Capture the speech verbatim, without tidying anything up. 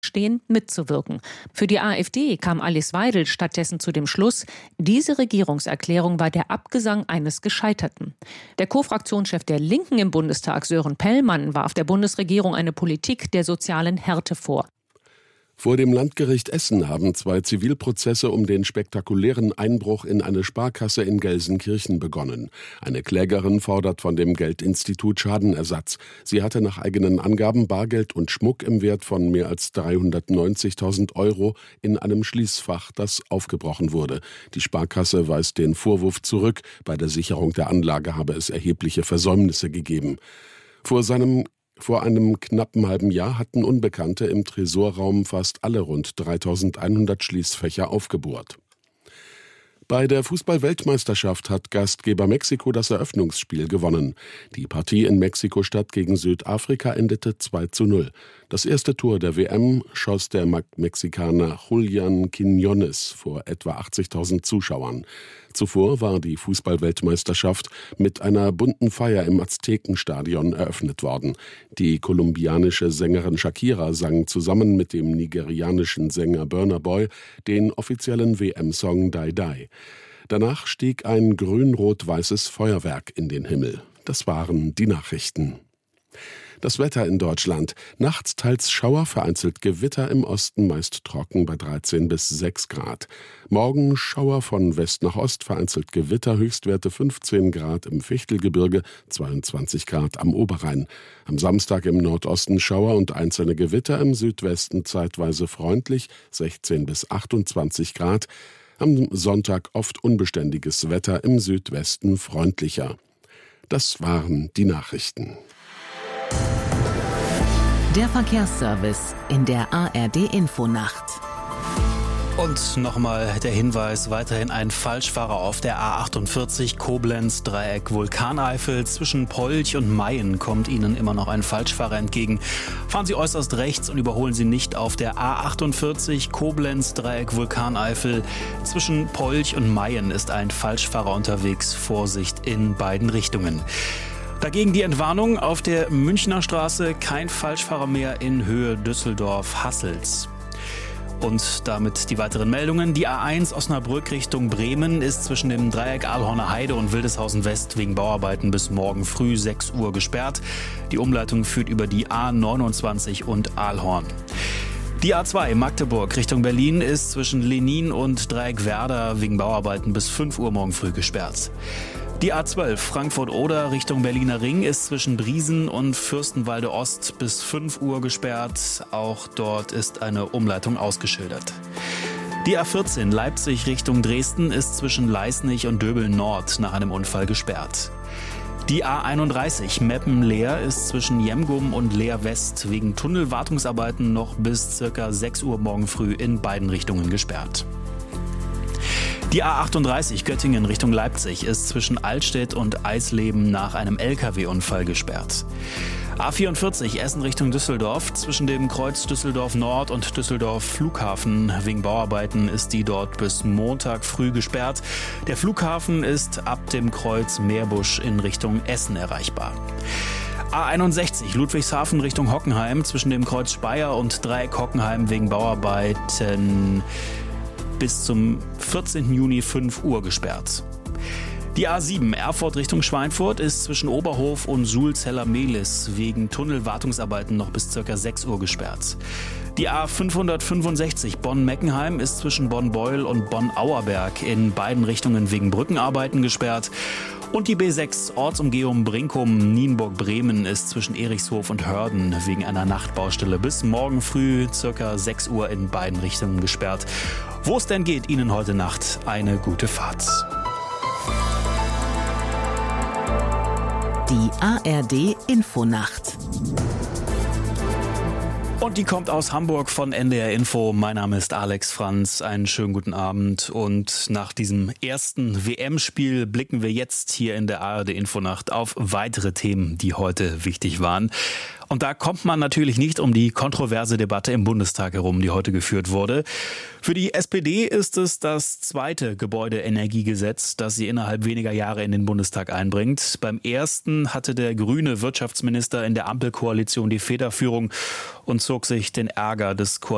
stehen, mitzuwirken. Für die AfD kam Alice Weidel stattdessen zu dem Schluss, diese Regierungserklärung war der Abgesang eines Gescheiterten. Der Co-Fraktionschef der Linken im Bundestag, Sören Pellmann, warf der Bundesregierung eine Politik der sozialen Härte vor. Vor dem Landgericht Essen haben zwei Zivilprozesse um den spektakulären Einbruch in eine Sparkasse in Gelsenkirchen begonnen. Eine Klägerin fordert von dem Geldinstitut Schadenersatz. Sie hatte nach eigenen Angaben Bargeld und Schmuck im Wert von mehr als dreihundertneunzigtausend Euro in einem Schließfach, das aufgebrochen wurde. Die Sparkasse weist den Vorwurf zurück, bei der Sicherung der Anlage habe es erhebliche Versäumnisse gegeben. Vor seinem Vor einem knappen halben Jahr hatten Unbekannte im Tresorraum fast alle rund dreitausendeinhundert Schließfächer aufgebohrt. Bei der Fußball-Weltmeisterschaft hat Gastgeber Mexiko das Eröffnungsspiel gewonnen. Die Partie in Mexiko-Stadt gegen Südafrika endete zwei zu null. Das erste Tor der W M schoss der Mexikaner Julián Quiñones vor etwa achtzigtausend Zuschauern. Zuvor war die Fußball-Weltmeisterschaft mit einer bunten Feier im Aztekenstadion eröffnet worden. Die kolumbianische Sängerin Shakira sang zusammen mit dem nigerianischen Sänger Burna Boy den offiziellen W M-Song Die Die. Danach stieg ein grün-rot-weißes Feuerwerk in den Himmel. Das waren die Nachrichten. Das Wetter in Deutschland. Nachts teils Schauer, vereinzelt Gewitter, im Osten meist trocken bei dreizehn bis sechs Grad. Morgen Schauer von West nach Ost, vereinzelt Gewitter, Höchstwerte fünfzehn Grad im Fichtelgebirge, zweiundzwanzig Grad am Oberrhein. Am Samstag im Nordosten Schauer und einzelne Gewitter, im Südwesten zeitweise freundlich, sechzehn bis achtundzwanzig Grad. Am Sonntag oft unbeständiges Wetter, im Südwesten freundlicher. Das waren die Nachrichten. Der Verkehrsservice in der A R D-Infonacht. Und nochmal der Hinweis, weiterhin ein Falschfahrer auf der A achtundvierzig Koblenz, Dreieck Vulkaneifel. Zwischen Polch und Mayen kommt Ihnen immer noch ein Falschfahrer entgegen. Fahren Sie äußerst rechts und überholen Sie nicht auf der A achtundvierzig Koblenz, Dreieck Vulkaneifel. Zwischen Polch und Mayen ist ein Falschfahrer unterwegs. Vorsicht in beiden Richtungen. Dagegen die Entwarnung auf der Münchner Straße, kein Falschfahrer mehr in Höhe Düsseldorf-Hassels. Und damit die weiteren Meldungen. Die A eins Osnabrück Richtung Bremen ist zwischen dem Dreieck Ahlhorner Heide und Wildeshausen West wegen Bauarbeiten bis morgen früh sechs Uhr gesperrt. Die Umleitung führt über die A neunundzwanzig und Ahlhorn. Die A zwei Magdeburg Richtung Berlin ist zwischen Lenin und Dreieck Werder wegen Bauarbeiten bis fünf Uhr morgen früh gesperrt. Die A zwölf Frankfurt-Oder Richtung Berliner Ring ist zwischen Briesen und Fürstenwalde Ost bis fünf Uhr gesperrt. Auch dort ist eine Umleitung ausgeschildert. Die A vierzehn Leipzig Richtung Dresden ist zwischen Leisnig und Döbeln Nord nach einem Unfall gesperrt. Die A einunddreißig Meppen-Leer ist zwischen Jemgum und Leer West wegen Tunnelwartungsarbeiten noch bis ca. sechs Uhr morgen früh in beiden Richtungen gesperrt. Die A achtunddreißig Göttingen Richtung Leipzig ist zwischen Altstedt und Eisleben nach einem L K W-Unfall gesperrt. A vierundvierzig Essen Richtung Düsseldorf, zwischen dem Kreuz Düsseldorf Nord und Düsseldorf Flughafen wegen Bauarbeiten ist die dort bis Montag früh gesperrt. Der Flughafen ist ab dem Kreuz Meerbusch in Richtung Essen erreichbar. A einundsechzig Ludwigshafen Richtung Hockenheim, zwischen dem Kreuz Speyer und Dreieck Hockenheim wegen Bauarbeiten bis zum vierzehnten Juni fünf Uhr gesperrt. Die A sieben Erfurt Richtung Schweinfurt ist zwischen Oberhof und Suhl-Zeller-Mehlis wegen Tunnelwartungsarbeiten noch bis ca. sechs Uhr gesperrt. Die A fünfhundertfünfundsechzig Bonn-Meckenheim ist zwischen Bonn-Beul und Bonn-Auerberg in beiden Richtungen wegen Brückenarbeiten gesperrt. Und die B sechs Ortsumgehung Brinkum-Nienburg-Bremen ist zwischen Erichshof und Hörden wegen einer Nachtbaustelle bis morgen früh ca. sechs Uhr in beiden Richtungen gesperrt. Wo es denn geht, Ihnen heute Nacht eine gute Fahrt. Die A R D-Infonacht. Und die kommt aus Hamburg von N D R Info. Mein Name ist Alex Franz. Einen schönen guten Abend. Und nach diesem ersten W M-Spiel blicken wir jetzt hier in der A R D-Infonacht auf weitere Themen, die heute wichtig waren. Und da kommt man natürlich nicht um die kontroverse Debatte im Bundestag herum, die heute geführt wurde. Für die S P D ist es das zweite Gebäudeenergiegesetz, das sie innerhalb weniger Jahre in den Bundestag einbringt. Beim ersten hatte der grüne Wirtschaftsminister in der Ampelkoalition die Federführung und zog sich den Ärger des Koalitionspartners